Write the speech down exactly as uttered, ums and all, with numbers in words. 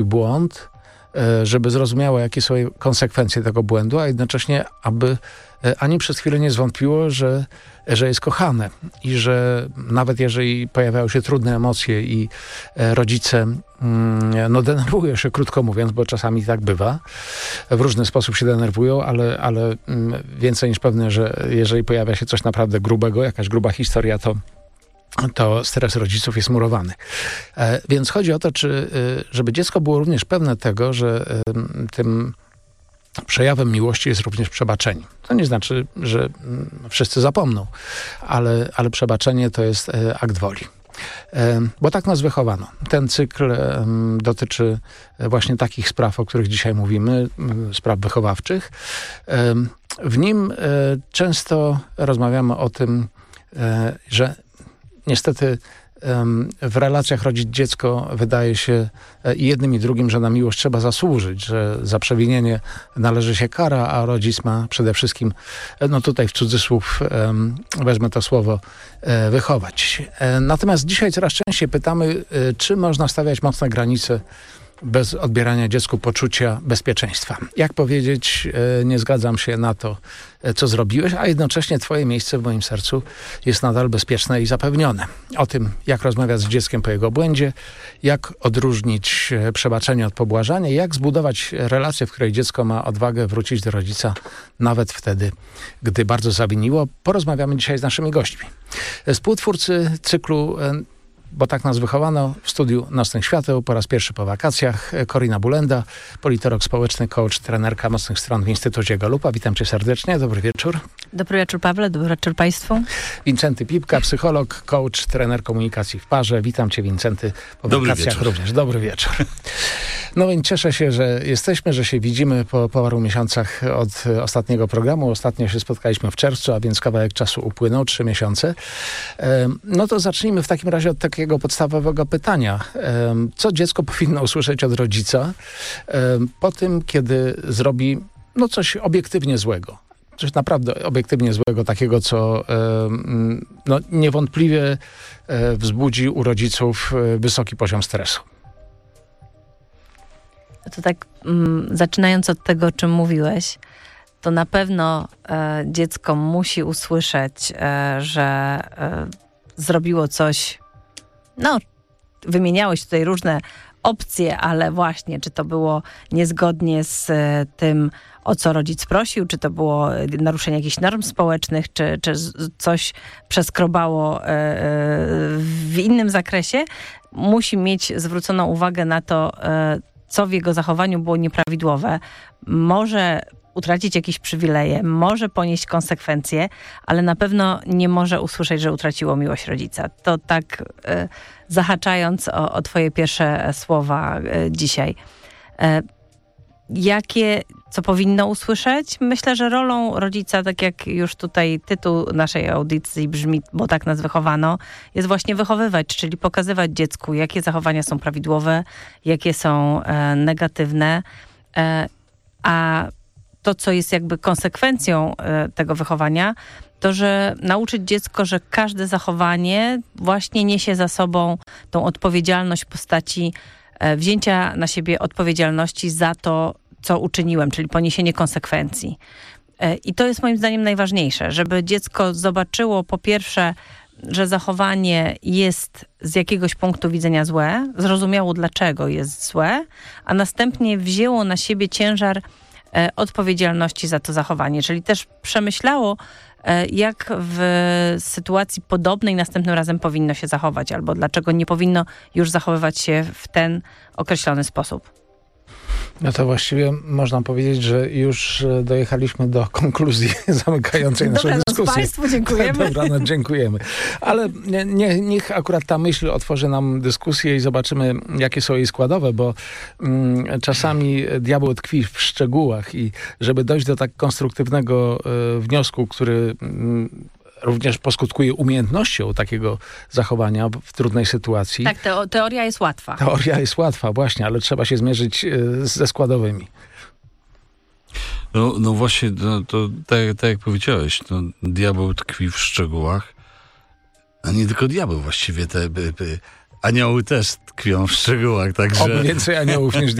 błąd, żeby zrozumiało, jakie są konsekwencje tego błędu, a jednocześnie, aby ani przez chwilę nie zwątpiło, że, że jest kochane i że nawet jeżeli pojawiają się trudne emocje i rodzice no denerwują się, krótko mówiąc, bo czasami tak bywa, w różny sposób się denerwują, ale, ale więcej niż pewne, że jeżeli pojawia się coś naprawdę grubego, jakaś gruba historia, to to stres rodziców jest murowany. E, więc chodzi o to, czy, żeby dziecko było również pewne tego, że e, tym przejawem miłości jest również przebaczenie. To nie znaczy, że wszyscy zapomną, ale, ale przebaczenie to jest e, akt woli. E, bo tak nas wychowano. Ten cykl e, dotyczy właśnie takich spraw, o których dzisiaj mówimy, spraw wychowawczych. E, w nim e, często rozmawiamy o tym, e, że niestety w relacjach rodzic-dziecko wydaje się i jednym i drugim, że na miłość trzeba zasłużyć, że za przewinienie należy się kara, a rodzic ma przede wszystkim, no tutaj w cudzysłów wezmę to słowo, wychować. Natomiast dzisiaj coraz częściej pytamy, czy można stawiać mocne granice bez odbierania dziecku poczucia bezpieczeństwa. Jak powiedzieć, nie zgadzam się na to, co zrobiłeś, a jednocześnie twoje miejsce w moim sercu jest nadal bezpieczne i zapewnione. O tym, jak rozmawiać z dzieckiem po jego błędzie, jak odróżnić przebaczenie od pobłażania, jak zbudować relację, w której dziecko ma odwagę wrócić do rodzica nawet wtedy, gdy bardzo zawiniło. Porozmawiamy dzisiaj z naszymi gośćmi. Współtwórcy cyklu Bo tak nas wychowano, w studiu Nocnych Świateł po raz pierwszy po wakacjach. Korina Bulenda, politolog społeczny, coach, trenerka Mocnych Stron w Instytucie Galupa. Witam cię serdecznie, dobry wieczór. Dobry wieczór, Pawle, dobry wieczór państwu. Wincenty Pipka, psycholog, coach, trener komunikacji w parze. Witam cię, Wincenty, po dobry wakacjach wieczór. Również. Dobry wieczór. No więc cieszę się, że jesteśmy, że się widzimy po, po paru miesiącach od ostatniego programu. Ostatnio się spotkaliśmy w czerwcu, a więc kawałek czasu upłynął, trzy miesiące. No to zacznijmy w takim razie od takiego podstawowego pytania. Co dziecko powinno usłyszeć od rodzica po tym, kiedy zrobi no coś obiektywnie złego? Coś naprawdę obiektywnie złego, takiego, co no, niewątpliwie wzbudzi u rodziców wysoki poziom stresu. To tak mm, zaczynając od tego, o czym mówiłeś, to na pewno e, dziecko musi usłyszeć, e, że e, zrobiło coś, no wymieniałeś tutaj różne opcje, ale właśnie, czy to było niezgodnie z e, tym, o co rodzic prosił, czy to było naruszenie jakichś norm społecznych, czy, czy coś przeskrobało e, w innym zakresie, musi mieć zwróconą uwagę na to, e, co w jego zachowaniu było nieprawidłowe. Może utracić jakieś przywileje, może ponieść konsekwencje, ale na pewno nie może usłyszeć, że utraciło miłość rodzica. To tak e, zahaczając o, o twoje pierwsze słowa e, dzisiaj. E, jakie, co powinno usłyszeć? Myślę, że rolą rodzica, tak jak już tutaj tytuł naszej audycji brzmi, bo tak nas wychowano, jest właśnie wychowywać, czyli pokazywać dziecku, jakie zachowania są prawidłowe, jakie są e, negatywne, e, a to, co jest jakby konsekwencją e, tego wychowania, to, że nauczyć dziecko, że każde zachowanie właśnie niesie za sobą tą odpowiedzialność w postaci e, wzięcia na siebie odpowiedzialności za to, co uczyniłem, czyli poniesienie konsekwencji. E, I to jest moim zdaniem najważniejsze, żeby dziecko zobaczyło po pierwsze, że zachowanie jest z jakiegoś punktu widzenia złe, zrozumiało dlaczego jest złe, a następnie wzięło na siebie ciężar e, odpowiedzialności za to zachowanie, czyli też przemyślało, e, jak w sytuacji podobnej następnym razem powinno się zachować, albo dlaczego nie powinno już zachowywać się w ten określony sposób. No to właściwie można powiedzieć, że już dojechaliśmy do konkluzji zamykającej naszą Dobranoc dyskusję. Państwu, dziękujemy. Dobranoc, dziękujemy. Ale nie, nie, niech akurat ta myśl otworzy nam dyskusję i zobaczymy, jakie są jej składowe, bo mm, czasami diabeł tkwi w szczegółach i żeby dojść do tak konstruktywnego y, wniosku, który y, również poskutkuje umiejętnością takiego zachowania w trudnej sytuacji. Tak, teo- teoria jest łatwa. Teoria jest łatwa, właśnie, ale trzeba się zmierzyć y, ze składowymi. No, no właśnie, no, to tak, tak jak powiedziałeś, no, diabeł tkwi w szczegółach, a nie tylko diabeł właściwie. Te, by, by, anioły też tkwią w szczegółach, także... Oby więcej aniołów niż